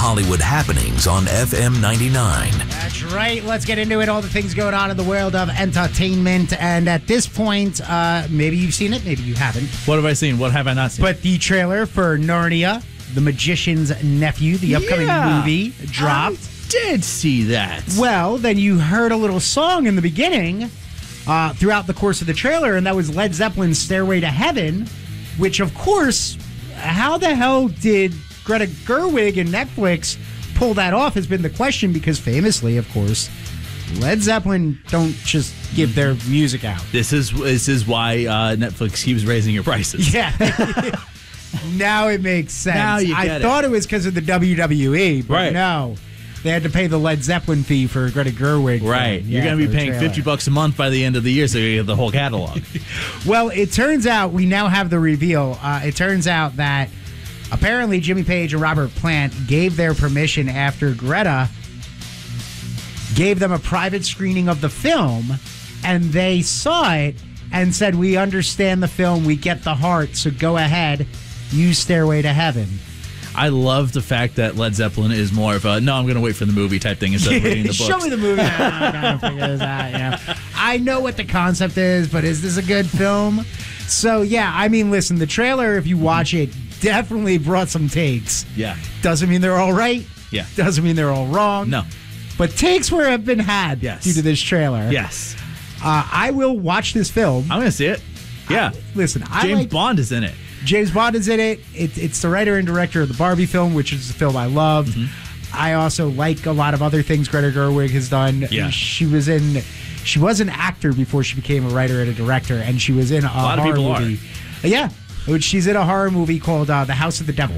Hollywood happenings on FM 99. That's right. Let's get into it. All the things going on in the world of entertainment. And at this point, maybe you've seen it, maybe you haven't. What have I seen? What have I not seen? But the trailer for Narnia, The Magician's Nephew, the upcoming movie, dropped. I did see that. Well, then you heard a little song in the beginning throughout the course of the trailer, and that was Led Zeppelin's Stairway to Heaven, which, of course, how the hell did Greta Gerwig and Netflix pull that off has been the question, because famously, of course, Led Zeppelin don't just give their music out. This is why Netflix keeps raising your prices. Yeah. Now it makes sense. Now you get I thought it was because of the WWE, but right. No. They had to pay the Led Zeppelin fee for Greta Gerwig. Right. You're going to be paying $50 a month by the end of the year, so you get the whole catalog. Well, it turns out we now have the reveal. It turns out that apparently Jimmy Page and Robert Plant gave their permission after Greta gave them a private screening of the film, and they saw it and said, "We understand the film, we get the heart, so go ahead, use Stairway to Heaven." I love the fact that Led Zeppelin is more of a, no, I'm going to wait for the movie type thing instead of reading the books. Show me the movie. I'm trying to figure this out. Yeah. I know what the concept is, but is this a good film? So, yeah, I mean, listen, the trailer, if you watch it, definitely brought some takes. Yeah. Doesn't mean they're all right. Yeah. Doesn't mean they're all wrong. No. But takes have been had due to this trailer. Yes. I will watch this film. I'm going to see it. Yeah. Listen, James Bond is in it. James Bond is in it. It's the writer and director of the Barbie film, which is a film I love. Mm-hmm. I also like a lot of other things Greta Gerwig has done. Yeah. She was an actor before she became a writer and a director, and she was in a horror movie. Yeah. She's in a horror movie called The House of the Devil.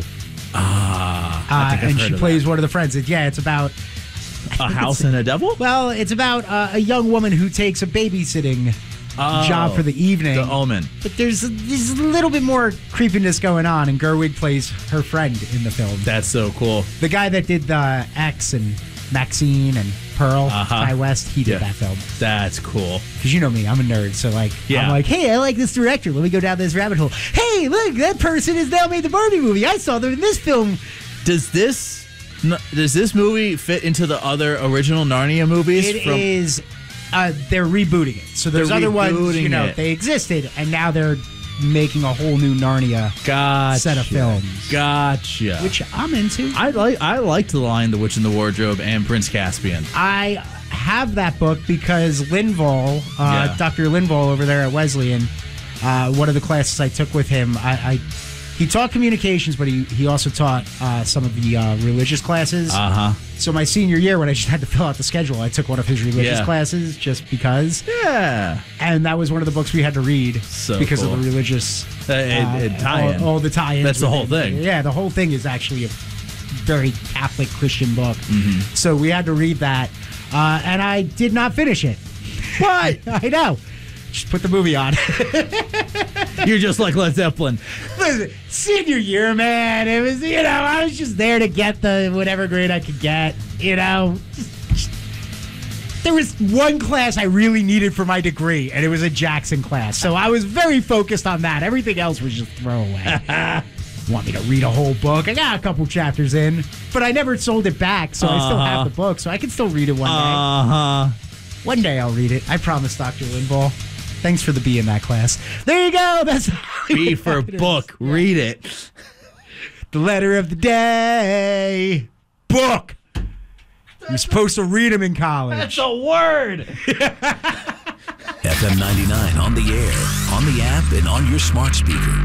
I think I've and heard she of plays that. one of the friends. It's about a house and a devil? Well, it's about a young woman who takes a babysitting job for the evening. The Omen. But there's a little bit more creepiness going on, and Gerwig plays her friend in the film. That's so cool. The guy that did the X and Maxine and Pearl, Ty West, he did that film. That's cool. Because you know me, I'm a nerd, so I'm like, hey, I like this director. Let me go down this rabbit hole. Hey, look, that person has now made the Barbie movie. I saw them in this film. Does this movie fit into the other original Narnia movies? It is. They're rebooting it. So there's other ones, they existed, and now they're making a whole new Narnia set of films. Gotcha. Which I'm into. I liked The Lion, the Witch, and the Wardrobe, and Prince Caspian. I have that book because Linval, Dr. Linval over there at Wesleyan, one of the classes I took with him, he taught communications, but he also taught some of the religious classes. So my senior year, when I just had to fill out the schedule, I took one of his religious classes just because. Yeah. And that was one of the books we had to read because of the religious tie-in. All the tie-ins. That's the whole thing. Yeah, the whole thing is actually a very Catholic Christian book. Mm-hmm. So we had to read that, and I did not finish it. What? I know. Just put the movie on. You're just like Led Zeppelin. Listen, senior year, man. It was, I was just there to get the whatever grade I could get, There was one class I really needed for my degree, and it was a Jackson class. So I was very focused on that. Everything else was just throwaway. Want me to read a whole book? I got a couple chapters in, but I never sold it back, so I still have the book, so I can still read it one day. One day I'll read it. I promise, Dr. Linval. Thanks for the B in that class. There you go. That's B for book. Read it. The letter of the day. Book. You're supposed to read them in college. That's a word. FM 99 on the air, on the app, and on your smart speaker.